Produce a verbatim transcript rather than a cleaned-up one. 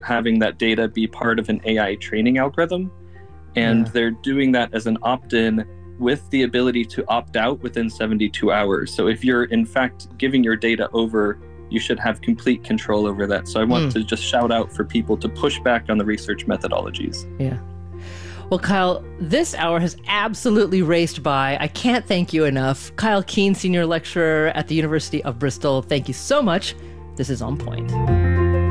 having that data be part of an A I training algorithm. And yeah. they're doing that as an opt-in with the ability to opt out within seventy-two hours. So if you're in fact giving your data over, you should have complete control over that. So I want mm. to just shout out for people to push back on the research methodologies. Yeah. Well, Kyle, this hour has absolutely raced by. I can't thank you enough. Kyle Keen, Senior Lecturer at the University of Bristol, thank you so much. This is On Point.